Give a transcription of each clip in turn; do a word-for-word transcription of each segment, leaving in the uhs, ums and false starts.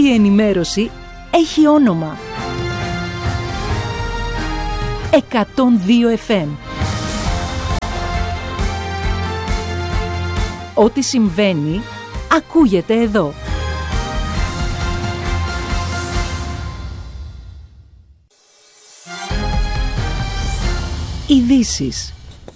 η ενημέρωση έχει όνομα. εκατόν δύο εφ εμ. Ό,τι συμβαίνει, ακούγεται εδώ. Ειδήσεις.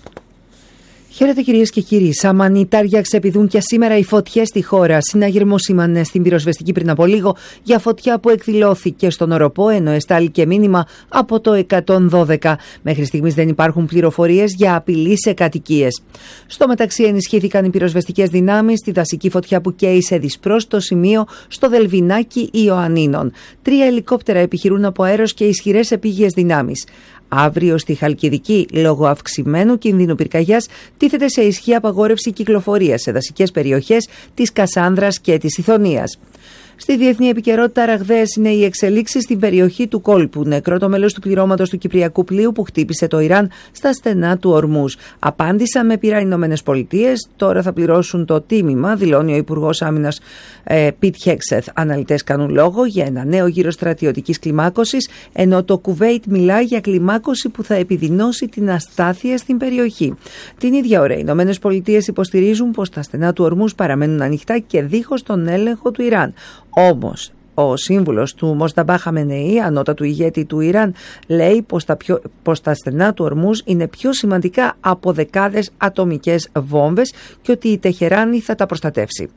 Χαίρετε κυρίες και κύριοι. Σαμανιτάρια ξεπηδούν και σήμερα οι φωτιές στη χώρα. Συναγερμό σήμανε στην πυροσβεστική πριν από λίγο για φωτιά που εκδηλώθηκε στον Οροπό, ενώ εστάληκε μήνυμα από το εκατόν δώδεκα. Μέχρι στιγμής δεν υπάρχουν πληροφορίες για απειλή σε κατοικίες. Στο μεταξύ ενισχύθηκαν οι πυροσβεστικές δυνάμεις στη δασική φωτιά που καίει σε δυσπρόσιτο σημείο στο Δελβινάκι Ιωαννίνων. Τρία ελικόπτερα επιχειρούν από αέρος και ισχυρές επίγειες δυνάμεις. Αύριο στη Χαλκιδική, λόγω αυξημένου κινδύνου πυρκαγιάς, τίθεται σε ισχύ απαγόρευση κυκλοφορίας σε δασικές περιοχές της Κασάνδρας και της Ιθωνίας. Στη διεθνή επικαιρότητα, ραγδαίες είναι οι εξελίξεις στην περιοχή του κόλπου. Νεκρό το μέλος του πληρώματος του Κυπριακού πλοίου που χτύπησε το Ιράν στα στενά του Ορμούζ. Απάντησαν με πειρά οι Ηνωμένες Πολιτείες. Τώρα θα πληρώσουν το τίμημα, δηλώνει ο Υπουργός Άμυνας ε, Πιτ Χέξεθ. Αναλυτές κάνουν λόγο για ένα νέο γύρο στρατιωτικής κλιμάκωσης, ενώ το Κουβέιτ μιλά για κλιμάκωση που θα επιδεινώσει την αστάθεια στην περιοχή. Την ίδια ώρα, οι Ηνωμένες Πολιτείες υποστηρίζουν πως τα στενά του Ορμούζ παραμένουν ανοιχτά και δίχως τον έλεγχο του Ιράν. Όμως, ο σύμβουλος του Μοσταμπά Χαμενεή, ανώτατου ηγέτη του Ιράν, λέει πως τα, πιο, πως τα στενά του Ορμούζ είναι πιο σημαντικά από δεκάδες ατομικές βόμβες και ότι η Τεχεράνη θα τα προστατεύσει.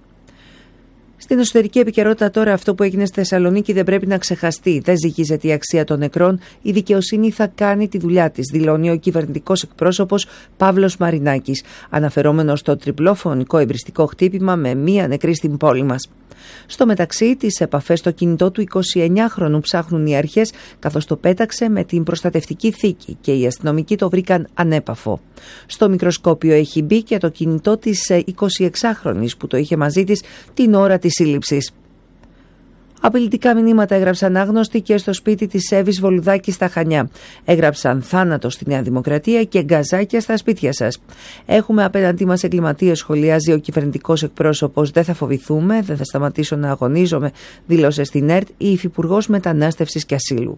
Στην εσωτερική επικαιρότητα τώρα, αυτό που έγινε στη Θεσσαλονίκη δεν πρέπει να ξεχαστεί. Δεν ζυγίζεται η αξία των νεκρών. Η δικαιοσύνη θα κάνει τη δουλειά της, δηλώνει ο κυβερνητικός εκπρόσωπος Παύλος Μαρινάκης, αναφερόμενος στο τριπλό φωνικό εμπριστικό χτύπημα με μία νεκρή στην πόλη μας. Στο μεταξύ, τις επαφές στο κινητό του εικοσιεννιάχρονου ψάχνουν οι αρχές, καθώς το πέταξε με την προστατευτική θήκη και οι αστυνομικοί το βρήκαν ανέπαφο. Στο μικροσκόπιο έχει μπει και το κινητό της εικοσιεξάχρονης που το είχε μαζί της την ώρα της σύλληψης. Απειλητικά μηνύματα έγραψαν άγνωστοι και στο σπίτι της Εύης Βολουδάκη στα Χανιά. Έγραψαν θάνατο στη Νέα Δημοκρατία και γκαζάκια στα σπίτια σας. Έχουμε απέναντί μας εγκληματίες, σχολιάζει ο κυβερνητικός εκπρόσωπος. Δεν θα φοβηθούμε, δεν θα σταματήσω να αγωνίζομαι, δήλωσε στην ΕΡΤ η Υφυπουργός Μετανάστευσης και Ασύλου.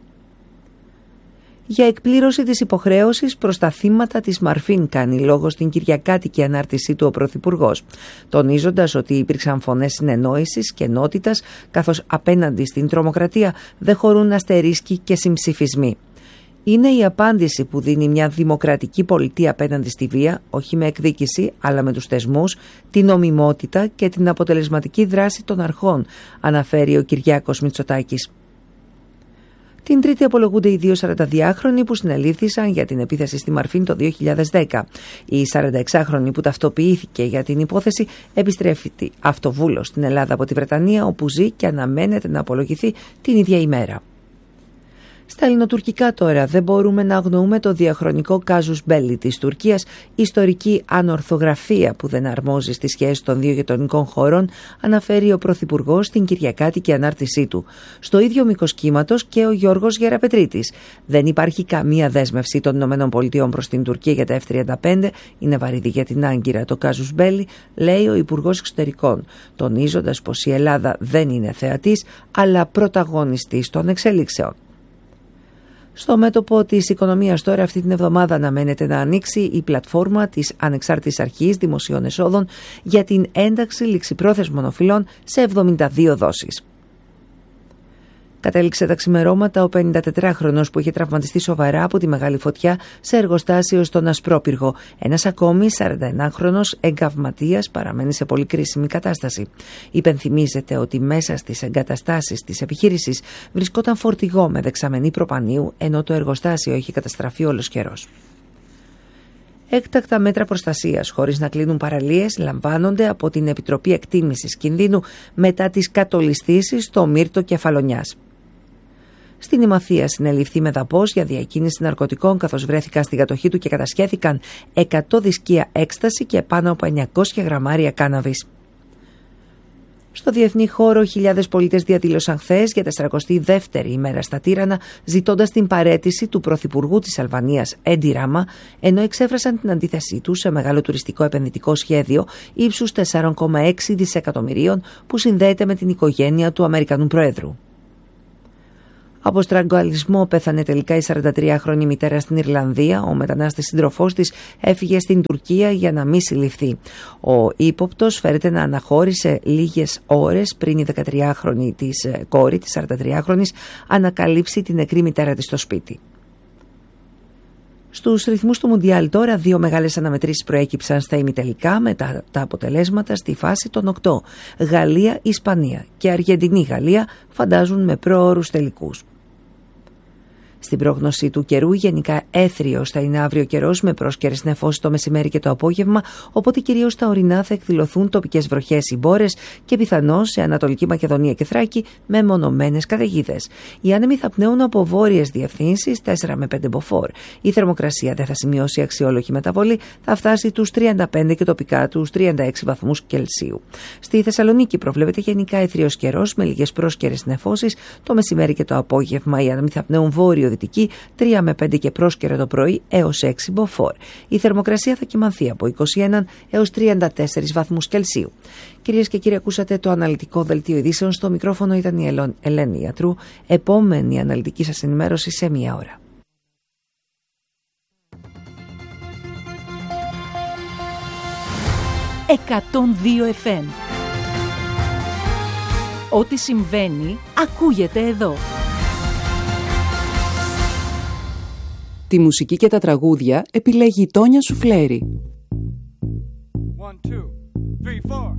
Για εκπλήρωση της υποχρέωσης προς τα θύματα της Μαρφίν κάνει λόγο στην κυριακάτικη ανάρτησή του ο Πρωθυπουργός, τονίζοντας ότι υπήρξαν φωνές συνεννόησης και ενότητας, καθώς απέναντι στην τρομοκρατία δεν χωρούν αστερίσκοι και συμψηφισμοί. Είναι η απάντηση που δίνει μια δημοκρατική πολιτεία απέναντι στη βία, όχι με εκδίκηση, αλλά με τους θεσμούς, την νομιμότητα και την αποτελεσματική δράση των αρχών, αναφέρει ο Κυριάκος Μητσοτάκης. Την Τρίτη απολογούνται οι δύο σαρανταδυάχρονοι που συνελήφθησαν για την επίθεση στη Μαρφίν το δύο χιλιάδες δέκα. Η σαρανταεξάχρονη που ταυτοποιήθηκε για την υπόθεση επιστρέφει αυτοβούλος στην Ελλάδα από τη Βρετανία, όπου ζει και αναμένεται να απολογηθεί την ίδια ημέρα. Στα ελληνοτουρκικά τώρα, δεν μπορούμε να αγνοούμε το διαχρονικό κάζους μπέλι της Τουρκίας, ιστορική ανορθογραφία που δεν αρμόζει στις σχέσεις των δύο γειτονικών χωρών, αναφέρει ο Πρωθυπουργός στην κυριακάτικη ανάρτησή του. Στο ίδιο μήκος κύματος και ο Γιώργος Γεραπετρίτης. Δεν υπάρχει καμία δέσμευση των ΗΠΑ προς την Τουρκία για τα εφ τριάντα πέντε, είναι βαρύδι για την Άγκυρα το κάζους μπέλι, λέει ο Υπουργός Εξωτερικών, τονίζοντας πως η Ελλάδα δεν είναι θεατής, αλλά πρωταγωνιστής των εξελίξεων. Στο μέτωπο της οικονομίας τώρα, αυτή την εβδομάδα αναμένεται να ανοίξει η πλατφόρμα της Ανεξάρτητης Αρχής Δημοσίων Εσόδων για την ένταξη ληξιπρόθεσμων οφειλών σε εβδομήντα δύο δόσεις. Κατέληξε τα ξημερώματα ο πενηντατετράχρονος που είχε τραυματιστεί σοβαρά από τη μεγάλη φωτιά σε εργοστάσιο στον Ασπρόπυργο. Ένας ακόμη σαρανταενάχρονος εγκαυματίας παραμένει σε πολύ κρίσιμη κατάσταση. Υπενθυμίζεται ότι μέσα στις εγκαταστάσεις της επιχείρησης βρισκόταν φορτηγό με δεξαμενή προπανίου, ενώ το εργοστάσιο είχε καταστραφεί όλος καιρός. Έκτακτα μέτρα προστασίας, χωρίς να κλείνουν παραλίες, λαμβάνονται από την Επιτροπή Εκτίμησης Κινδύνου μετά τις κατολισθήσεις στο Μύρτο Κεφαλονιάς. Στην Ημαθία συνελήφθη με δαπός για διακίνηση ναρκωτικών, καθώς βρέθηκαν στην κατοχή του και κατασχέθηκαν εκατό δισκία έκσταση και πάνω από εννιακόσια γραμμάρια κάναβης. Στο διεθνή χώρο, χιλιάδες πολίτες διαδήλωσαν χθες για τεσσαρακοστή δεύτερη ημέρα στα Τύρανα, ζητώντας την παραίτηση του πρωθυπουργού της Αλβανίας, Έντι Ράμα, ενώ εξέφρασαν την αντίθεσή τους σε μεγάλο τουριστικό επενδυτικό σχέδιο ύψους τέσσερα κόμμα έξι δισεκατομμυρίων που συνδέεται με την οικογένεια του Αμερικανού Προέδρου. Από στραγγαλισμό πέθανε τελικά η σαραντατριάχρονη μητέρα στην Ιρλανδία. Ο μετανάστης σύντροφός της έφυγε στην Τουρκία για να μη συλληφθεί. Ο ύποπτος φέρεται να αναχώρησε λίγες ώρες πριν η δεκατριάχρονη της κόρη, της σαραντατριάχρονης, ανακαλύψει την νεκρή μητέρα της στο σπίτι. Στους ρυθμούς του Μουντιάλ τώρα, δύο μεγάλες αναμετρήσεις προέκυψαν στα ημιτελικά με τα, τα αποτελέσματα στη φάση των οκτώ. Γαλλία-Ισπανία και Αργεντινή-Γαλλία φαντάζουν με προώρους τελικούς. Στην πρόγνωση του καιρού, γενικά έθριος θα είναι αύριο καιρός με πρόσκαιρες νεφώσεις το μεσημέρι και το απόγευμα, οπότε κυρίως στα ορεινά θα εκδηλωθούν τοπικές βροχές ή μπόρες και πιθανώς σε Ανατολική Μακεδονία και Θράκη με μονομένες καταιγίδες. Οι άνεμοι θα πνέουν από βόρειες διευθύνσεις τέσσερα με πέντε μποφόρ. Η θερμοκρασία δεν θα σημειώσει αξιόλογη μεταβολή, θα φτάσει τους τριάντα πέντε και τοπικά τους τριάντα έξι βαθμούς Κελσίου. Στη Θεσσαλονίκη προβλέπεται γενικά έθριος καιρός με λίγες πρόσκαιρες νεφώσεις το μεσημέρι και το απόγευμα. Οι άνεμοι θα πνέουν βόρειο τρία με πέντε και πρόσκαιρα το πρωί έως έξι μποφόρ. Η θερμοκρασία θα κυμανθεί από είκοσι ένα έως τριάντα τέσσερα βαθμούς Κελσίου. Κυρίες και κύριοι, ακούσατε το αναλυτικό δελτίο ειδήσεων. Στο μικρόφωνο ήταν η Ελένη Ιατρού. Επόμενη αναλυτική σας ενημέρωση σε μία ώρα. εκατόν δύο εφ εμ. Ό,τι συμβαίνει ακούγεται εδώ. Τη μουσική και τα τραγούδια επιλέγει η Τόνια Σουφλέρη. One, two, three, four.